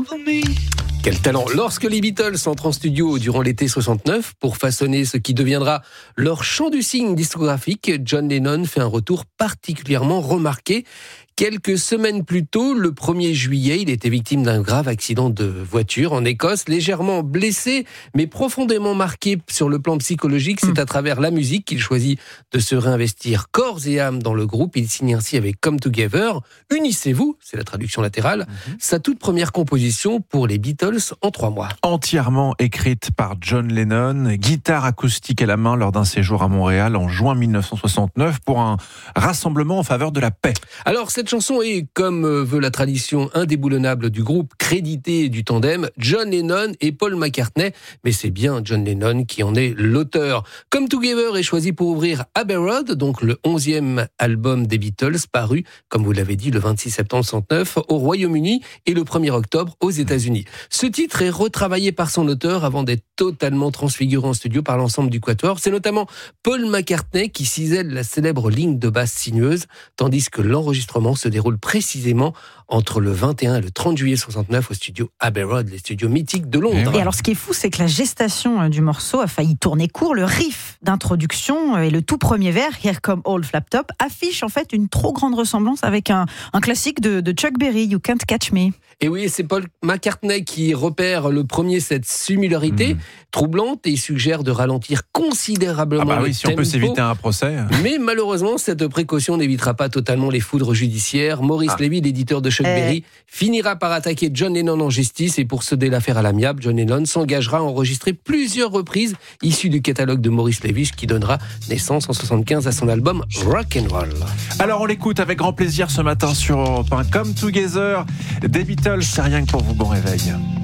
Quel talent! Lorsque les Beatles entrent en studio durant l'été 69 pour façonner ce qui deviendra leur chant du cygne discographique, John Lennon fait un retour particulièrement remarqué. Quelques semaines plus tôt, le 1er juillet, il était victime d'un grave accident de voiture en Écosse, légèrement blessé, mais profondément marqué sur le plan psychologique. C'est à travers la musique qu'il choisit de se réinvestir corps et âme dans le groupe. Il signe ainsi avec Come Together, Unissez-vous, c'est la traduction latérale, sa toute première composition pour les Beatles en 3 mois. Entièrement écrite par John Lennon, guitare acoustique à la main lors d'un séjour à Montréal en juin 1969 pour un rassemblement en faveur de la paix. Alors, cette chanson est, comme veut la tradition indéboulonnable du groupe, crédité du tandem John Lennon et Paul McCartney, mais c'est bien John Lennon qui en est l'auteur. Come Together est choisi pour ouvrir Abbey Road, donc le 11e album des Beatles, paru, comme vous l'avez dit, le 26 septembre 1969 au Royaume-Uni et le 1er octobre aux États-Unis. Ce titre est retravaillé par son auteur avant d'être totalement transfiguré en studio par l'ensemble du Quatuor. C'est notamment Paul McCartney qui cisèle la célèbre ligne de basse sinueuse, tandis que l'enregistrement se déroule précisément entre le 21 et le 30 juillet 69 au studio Abbey Road, les studios mythiques de Londres. Et alors, ce qui est fou, c'est que la gestation du morceau a failli tourner court. Le riff d'introduction et le tout premier vers, Here Come Old Flap Top, affiche en fait une trop grande ressemblance avec un classique de Chuck Berry, You Can't Catch Me. Et oui, c'est Paul McCartney qui repère le premier cette similarité troublante et il suggère de ralentir considérablement le si tempo. on peut s'éviter un procès. Mais malheureusement, cette précaution n'évitera pas totalement les foudres judiciaires. Maurice Levy, l'éditeur de Chuck Berry, finira par attaquer John Lennon en justice et pour céder l'affaire à l'amiable, John Lennon s'engagera à enregistrer plusieurs reprises issues du catalogue de Maurice Levy, qui donnera naissance en 75 à son album Rock'n'Roll. Alors on l'écoute avec grand plaisir ce matin sur Europe 1. Come Together des Beatles, c'est rien que pour vous, bon réveil.